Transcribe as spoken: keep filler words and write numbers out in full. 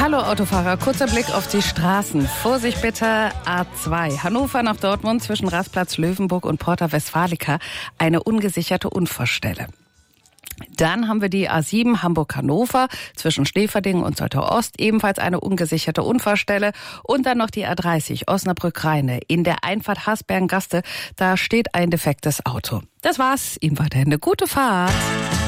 Hallo Autofahrer, kurzer Blick auf die Straßen. Vorsicht bitte, A zwei. Hannover nach Dortmund zwischen Rastplatz Löwenburg und Porta Westfalica. Eine ungesicherte Unfallstelle. Dann haben wir die A sieben Hamburg-Hannover zwischen Steverdingen und Soltau Ost, ebenfalls eine ungesicherte Unfallstelle. Und dann noch die A dreißig Osnabrück-Rheine in der Einfahrt Hasbergen-Gaste. Da steht ein defektes Auto. Das war's. Ihnen weiterhin eine gute Fahrt.